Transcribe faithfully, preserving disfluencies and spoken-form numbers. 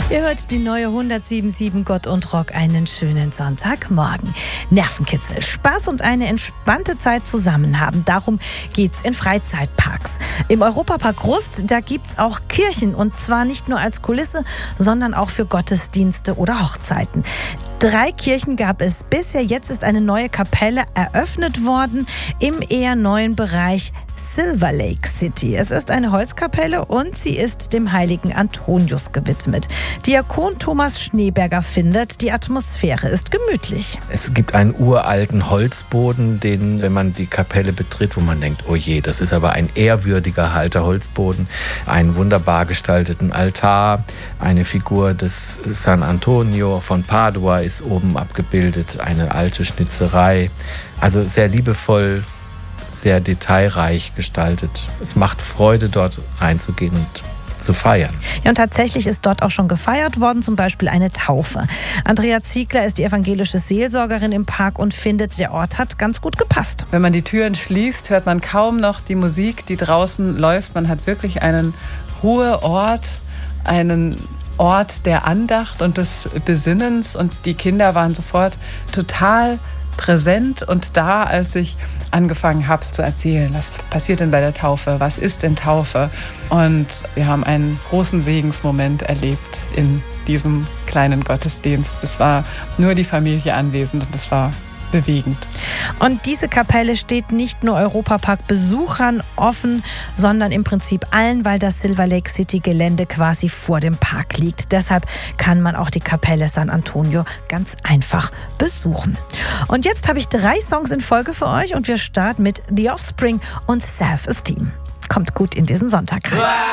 Ihr hört die neue hundertsieben Komma sieben Gott und Rock. Einen schönen Sonntagmorgen. Nervenkitzel, Spaß und eine entspannte Zeit zusammen haben. Darum geht's in Freizeitparks. Im Europapark Rust, da gibt's auch Kirchen. Und zwar nicht nur als Kulisse, sondern auch für Gottesdienste oder Hochzeiten. Drei Kirchen gab es bisher. Jetzt ist eine neue Kapelle eröffnet worden im eher neuen Bereich Silver Lake City. Es ist eine Holzkapelle und sie ist dem heiligen Antonius gewidmet. Diakon Thomas Schneeberger findet, die Atmosphäre ist gemütlich. Es gibt einen uralten Holzboden, den, wenn man die Kapelle betritt, wo man denkt, oh je, das ist aber ein ehrwürdiger alter Holzboden. Einen wunderbar gestalteten Altar, eine Figur des San Antonio von Padua ist oben abgebildet, eine alte Schnitzerei. Also sehr liebevoll, sehr detailreich gestaltet. Es macht Freude, dort reinzugehen und zu feiern. Ja, und tatsächlich ist dort auch schon gefeiert worden, zum Beispiel eine Taufe. Andrea Ziegler ist die evangelische Seelsorgerin im Park und findet, der Ort hat ganz gut gepasst. Wenn man die Türen schließt, hört man kaum noch die Musik, die draußen läuft. Man hat wirklich einen Ruheort, einen Ort der Andacht und des Besinnens. Und die Kinder waren sofort total präsent und da, als ich angefangen habe zu erzählen, was passiert denn bei der Taufe, was ist denn Taufe? Und wir haben einen großen Segensmoment erlebt in diesem kleinen Gottesdienst. Es war nur die Familie anwesend und es war bewegend. Und diese Kapelle steht nicht nur Europapark-Besuchern offen, sondern im Prinzip allen, weil das Silver Lake City Gelände quasi vor dem Park liegt. Deshalb kann man auch die Kapelle San Antonio ganz einfach besuchen. Und jetzt habe ich drei Songs in Folge für euch und wir starten mit The Offspring und Self-Esteem. Kommt gut in diesen Sonntag rein.